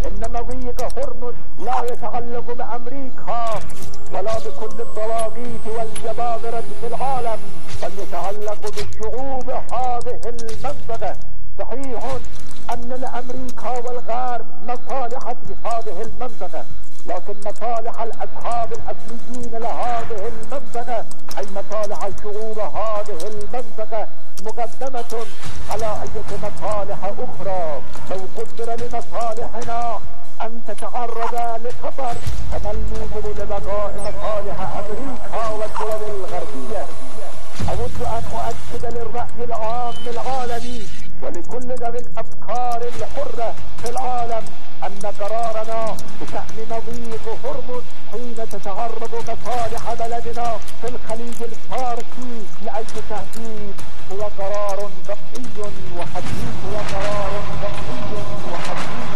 إن مضيق هرمز لا يتعلق بأمريكا ولا بكل الطواغيت والجبابرة في العالم، بل يتعلق بشعوب هذه المنطقة. صحيح أن لأمريكا والغرب مصالح في هذه المنطقة، لكن مصالح الأصحاب الأصليين لهذه المنطقة أي مصالح الشعوب هذه المنطقة مقدمة على أي مصالح أخرى. لو قدر لمصالحنا أن تتعرض لخطر فما الموجب لبقاء مصالح أمريكا والدول الغربية؟ أود أن أؤكد للرأي العام العالمي ولكل ذوي الأفكار الحرة في العالم أن قرارنا بشأن مضيق هرمز حين تتعرض مصالح بلدنا في الخليج الفارسي لأي تهديد هو قرار قطعي وحتمي، هو قرار قطعي وحتمي.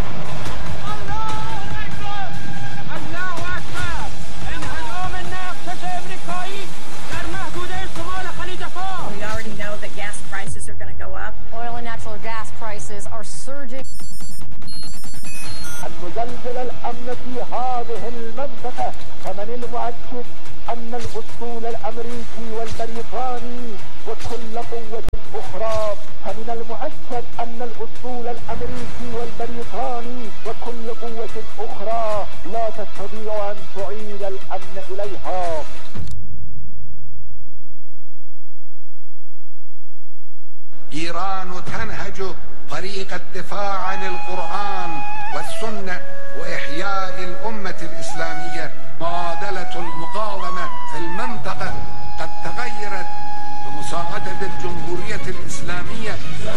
الله أكبر! انهزام النفط الأمريكي در محدوده شمال خلیج فارس. We already know that gas prices are going to go up. Oil and natural gas prices are surging. المزلزل الأمن في هذه المنطقة، فمن المؤكد أن الأسطول الأمريكي والبريطاني وكل قوة أخرى، فمن المؤكد أن الأسطول الأمريكي والبريطاني وكل قوة أخرى لا تستطيع أن تعيد الأمن إليها. إيران تنهج طريق الدفاع عن القرآن والسنة وإحياء الأمة الإسلامية. معادلة المقاومة في المنطقة قد تغيرت بمساعدة الجمهورية الإسلامية.